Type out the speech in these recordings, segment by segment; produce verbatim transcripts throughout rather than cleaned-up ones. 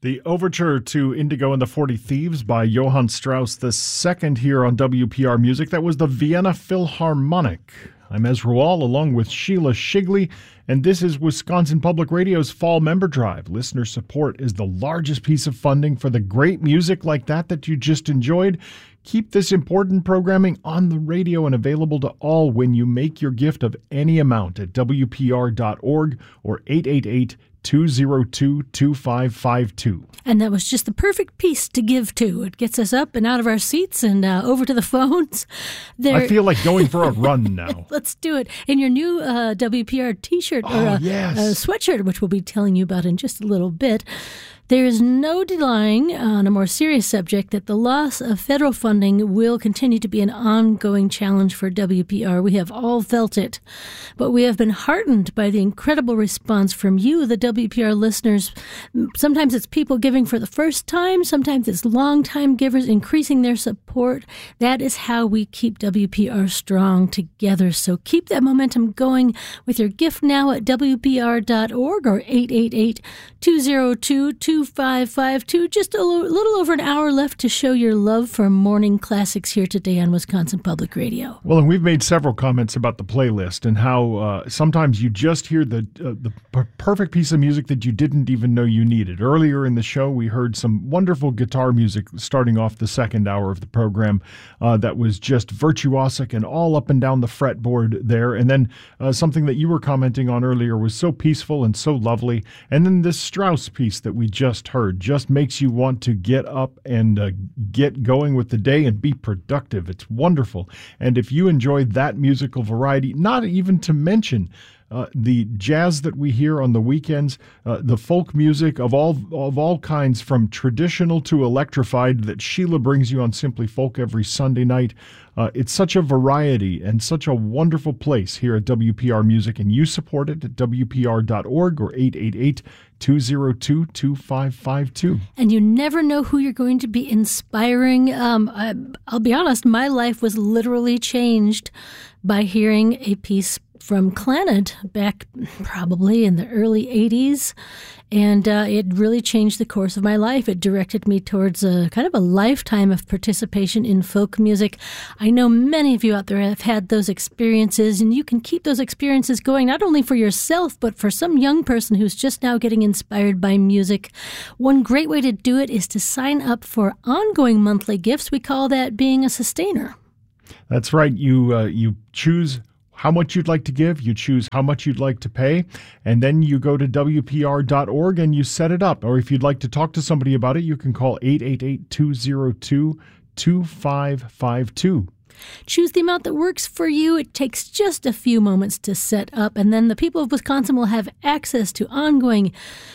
The overture to Indigo and the Forty Thieves by Johann Strauss the Second here on W P R Music. That was the Vienna Philharmonic. I'm Ezra Wall along with Sheila Shigley, and this is Wisconsin Public Radio's Fall Member Drive. Listener support is the largest piece of funding for the great music like that that you just enjoyed. Keep this important programming on the radio and available to all when you make your gift of any amount at W P R dot org or eight eight eight, two zero two, two five five two. And that was just the perfect piece to give to. It gets us up and out of our seats and uh, over to the phones. There... I feel like going for a run now. Let's do it. In your new uh, W P R t-shirt oh, or a, yes. a sweatshirt, which we'll be telling you about in just a little bit. There is no denying, on a more serious subject, that the loss of federal funding will continue to be an ongoing challenge for W P R. We have all felt it. But we have been heartened by the incredible response from you, the W P R listeners. Sometimes it's people giving for the first time. Sometimes it's long-time givers increasing their support. That is how we keep W P R strong together. So keep that momentum going with your gift now at W P R dot org or eight eight eight, two zero two, two five five two. Just a little over an hour left to show your love for morning classics here today on Wisconsin Public Radio. Well, and we've made several comments about the playlist and how uh, sometimes you just hear the uh, the p- perfect piece of music that you didn't even know you needed. Earlier in the show, we heard some wonderful guitar music starting off the second hour of the program uh, that was just virtuosic and all up and down the fretboard there. And then uh, something that you were commenting on earlier was so peaceful and so lovely. And then this Strauss piece that we just heard just makes you want to get up and uh, get going with the day and be productive. It's wonderful. And if you enjoy that musical variety, not even to mention Uh, the jazz that we hear on the weekends, uh, the folk music of all of all kinds, from traditional to electrified, that Sheila brings you on Simply Folk every Sunday night. Uh, it's such a variety and such a wonderful place here at W P R Music, and you support it at W P R dot org or eight eight eight, two zero two, two five five two. And you never know who you're going to be inspiring. Um, I, I'll be honest, my life was literally changed by hearing a piece from Clannad back probably in the early eighties, and uh, it really changed the course of my life. It directed me towards a kind of a lifetime of participation in folk music. I know many of you out there have had those experiences, and you can keep those experiences going not only for yourself, but for some young person who's just now getting inspired by music. One great way to do it is to sign up for ongoing monthly gifts. We call that being a sustainer. That's right. You uh, you choose how much you'd like to give, you choose how much you'd like to pay, and then you go to W P R dot org and you set it up. Or if you'd like to talk to somebody about it, you can call eight eight eight, two zero two, two five five two. Choose the amount that works for you. It takes just a few moments to set up, and then the people of Wisconsin will have access to ongoing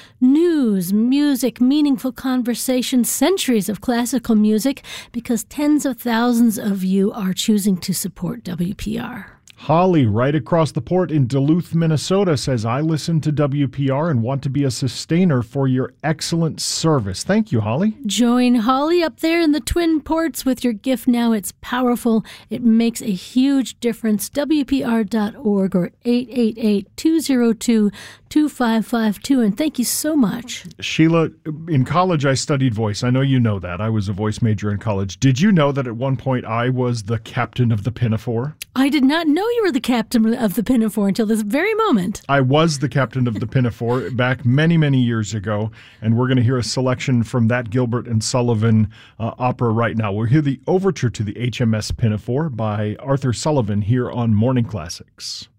news, music, meaningful conversations, centuries of classical music, because tens of thousands of you are choosing to support W P R. Holly, right across the port in Duluth, Minnesota, says, I listen to W P R and want to be a sustainer for your excellent service. Thank you, Holly. Join Holly up there in the Twin Ports with your gift now. It's powerful. It makes a huge difference. W P R dot org or eight eight eight, two zero two, two five five two. And thank you so much. Sheila, in college I studied voice. I know you know that. I was a voice major in college. Did you know that at one point I was the captain of the Pinafore? I did not know you were the captain of the Pinafore until this very moment. I was the captain of the Pinafore back many, many years ago, and we're going to hear a selection from that Gilbert and Sullivan uh, opera right now. We'll hear the overture to the H M S Pinafore by Arthur Sullivan here on Morning Classics.